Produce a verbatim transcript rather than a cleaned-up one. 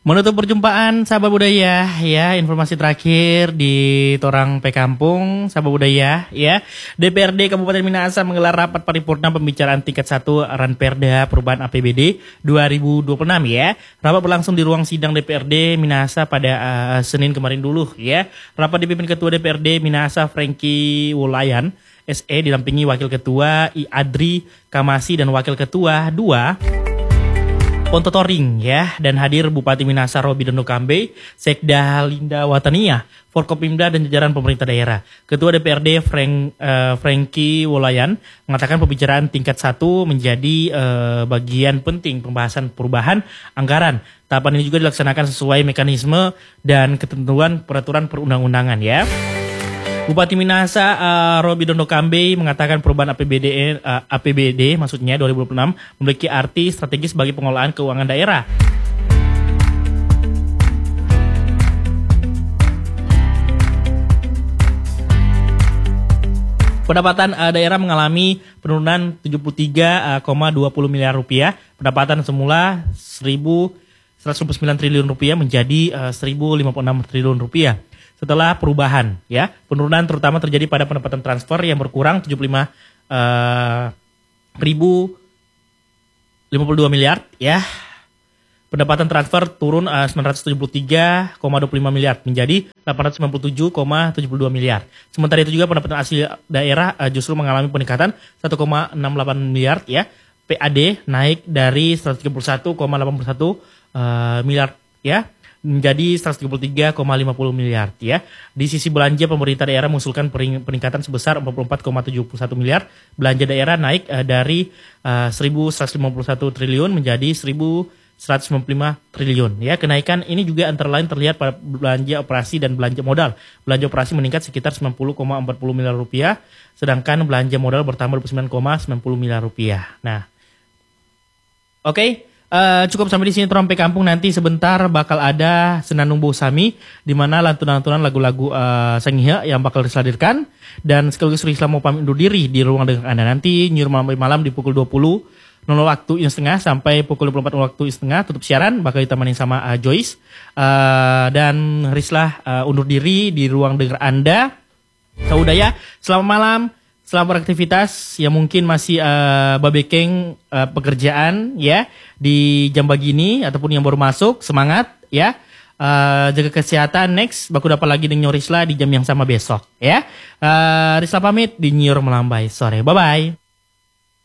Menutup perjumpaan sahabat budaya ya, informasi terakhir di Torang P Kampung sahabat budaya ya. D P R D Kabupaten Minahasa menggelar rapat paripurna pembicaraan tingkat satu Ranperda Perubahan A P B D dua ribu dua puluh enam ya. Rapat berlangsung di ruang sidang D P R D Minahasa pada uh, Senin kemarin dulu ya. Rapat dipimpin Ketua D P R D Minahasa Franky Wolayan S E didampingi Wakil Ketua I Adri Kamasi dan Wakil Ketua dua Ponto Toring ya, dan hadir Bupati Minahasa Robi Dondo Kambe, Sekda Linda Watania, Forkopimda dan jajaran pemerintah daerah. Ketua D P R D Frank, uh, Franky Wolayan mengatakan pembicaraan tingkat satu menjadi uh, bagian penting pembahasan perubahan anggaran. Tahapan ini juga dilaksanakan sesuai mekanisme dan ketentuan peraturan perundang-undangan ya. Bupati Minahasa uh, Robi Dondo Kambe mengatakan perubahan A P B D uh, A P B D maksudnya dua ribu dua puluh enam memiliki arti strategis bagi pengelolaan keuangan daerah. Pendapatan uh, daerah mengalami penurunan tujuh puluh tiga koma dua puluh miliar rupiah. Pendapatan semula seribu seratus dua puluh sembilan triliun rupiah menjadi uh, seribu lima puluh enam triliun rupiah. Setelah perubahan, ya, penurunan terutama terjadi pada pendapatan transfer yang berkurang tujuh puluh lima ribu lima puluh dua miliar, ya. Pendapatan transfer turun uh, sembilan ratus tujuh puluh tiga koma dua puluh lima miliar menjadi delapan ratus sembilan puluh tujuh koma tujuh puluh dua miliar. Sementara itu juga pendapatan asli daerah uh, justru mengalami peningkatan satu koma enam delapan miliar, ya. P A D naik dari seratus tiga puluh satu koma delapan puluh satu uh, miliar, ya, menjadi seratus tiga puluh tiga koma lima puluh miliar ya. Di sisi belanja, pemerintah daerah mengusulkan peningkatan sebesar empat puluh empat koma tujuh puluh satu miliar. Belanja daerah naik uh, dari uh, seribu seratus lima puluh satu triliun menjadi seribu seratus sembilan puluh lima triliun ya. Kenaikan ini juga antara lain terlihat pada belanja operasi dan belanja modal. Belanja operasi meningkat sekitar sembilan puluh koma empat puluh miliar rupiah, sedangkan belanja modal bertambah dua puluh sembilan koma sembilan puluh miliar rupiah. Nah, oke. Okay. Uh, cukup sampai di sini Torang P Kampung. Nanti sebentar bakal ada Senandung Bosami di mana lantunan-lantunan lagu-lagu uh, Sangihe yang bakal diselarkan, dan sekaligus Risla mau pamit undur diri di ruang dengan Anda nanti nyur malam malam di pukul dua puluh waktu setengah sampai pukul dua puluh empat waktu setengah. Tutup siaran bakal ditemani sama uh, Joyce uh, dan Risla uh, undur diri di ruang dengar Anda. Saudaya, selamat malam. Selamat beraktivitas yang mungkin masih uh, babekeng uh, pekerjaan ya di jam begini ataupun yang baru masuk, semangat ya, uh, jaga kesehatan. Next baku dapat lagi dengan Risla di jam yang sama besok ya. uh, Risla pamit di Nyur Melambai sore, bye bye.